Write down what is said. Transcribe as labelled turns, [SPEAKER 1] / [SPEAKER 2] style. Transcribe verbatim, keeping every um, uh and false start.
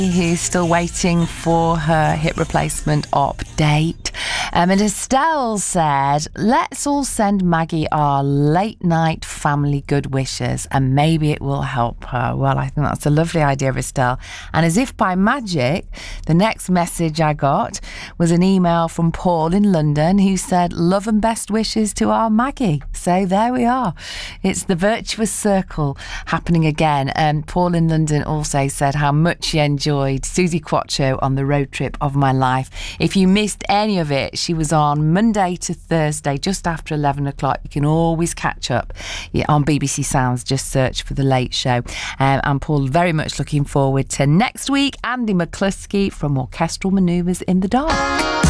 [SPEAKER 1] who's still waiting for her hip replacement update. Um, and Estelle said, let's all send Maggie our late night family good wishes and maybe it will help her. Well, I think that's a lovely idea, Estelle. And as if by magic, the next message I got was an email from Paul in London who said, love and best wishes to our Maggie. So there we are. It's the virtuous circle happening again. And Paul in London also said how much he enjoyed Susie Quatro on the road trip of my life. If you missed any of it, she was on Monday to Thursday, just after eleven o'clock. You can always catch up yeah, on B B C Sounds. Just search for The Late Show. Um, and Paul, very much looking forward to next week. Andy McCluskey from Orchestral Manoeuvres in the Dark.